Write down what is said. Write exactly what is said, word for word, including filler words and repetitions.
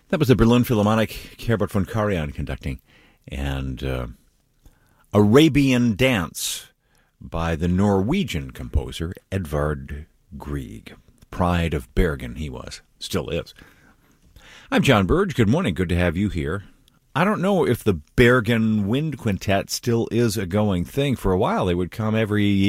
That was the Berlin Philharmonic, Herbert von Karajan conducting, and uh, Arabian Dance by the Norwegian composer Edvard Grieg. Pride of Bergen he was, still is. I'm John Burge. Good morning. Good to have you here. I don't know if the Bergen Wind Quintet still is a going thing. For a while, they would come every